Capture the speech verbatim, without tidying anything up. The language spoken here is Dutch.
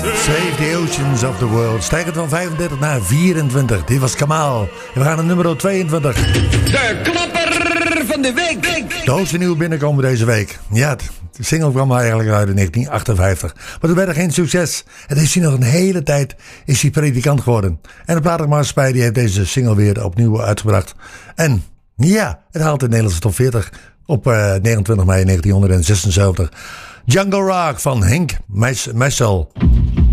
Save the Oceans of the World. Stijgend van vijfendertig naar vierentwintig. Dit was Kamal. En we gaan naar nummer tweeëntwintig. De klapper van de week. De hoogste nieuwe binnenkomen deze week. Ja, de single kwam eigenlijk uit in negentien achtenvijftig. Maar het werd geen succes. En is hij nog een hele tijd is hij predikant geworden. En de platenmaatschappij die heeft deze single weer opnieuw uitgebracht. En ja, het haalt de Nederlandse top veertig op uh, negenentwintig mei negentienhonderdzesenzeventig. Jungle Rock van Henk Meisel.